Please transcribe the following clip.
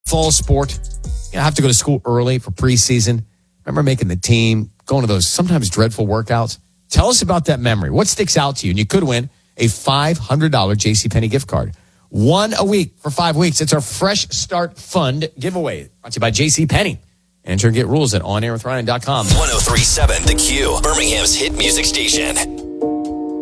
fall sport. You have to go to school early for preseason. Remember making the team, going to those sometimes dreadful workouts? Tell us about that memory. What sticks out to you? And you could win a $500 JCPenney gift card. One a week for 5 weeks. It's our Fresh Start Fund giveaway. Brought to you by JCPenney. Enter and get rules at onairwithryan.com. 103.7 The Q, Birmingham's hit music station.